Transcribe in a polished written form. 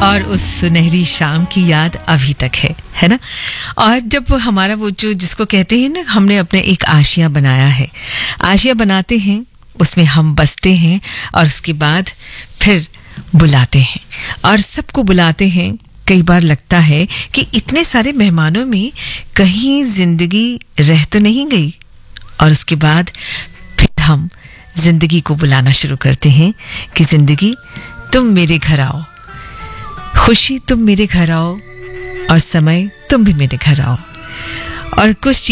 और उस सुनहरी शाम की याद अभी तक है ना। और जब हमारा वो जो जिसको कहते हैं ना, हमने अपने एक आशिया बनाया है, आशिया बनाते हैं, उसमें हम बसते हैं और उसके बाद फिर बुलाते हैं और सबको बुलाते हैं। कई बार लगता है कि इतने सारे मेहमानों में कहीं जिंदगी रह तो नहीं गई, और उसके बाद फिर हम जिंदगी को बुलाना शुरू करते हैं कि जिंदगी तुम मेरे घर आओ, खुशी तुम मेरे घर आओ, और समय तुम भी मेरे घर आओ। और कुछ